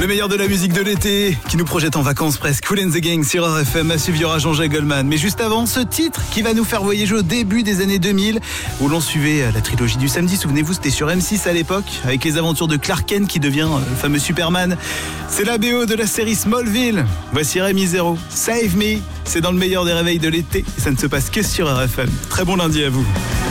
Le meilleur de la musique de l'été qui nous projette en vacances presque. Kool & The Gang sur RFM. À suivre, il y aura Jean-Jacques Goldman. Mais juste avant, ce titre qui va nous faire voyager au début des années 2000 où l'on suivait la trilogie du samedi. Souvenez-vous, c'était sur M6 à l'époque avec les aventures de Clark Kent qui devient le fameux Superman. C'est la BO de la série Smallville. Voici Rémi Zéro. Save Me. C'est dans le meilleur des réveils de l'été et ça ne se passe que sur RFM. Très bon lundi à vous.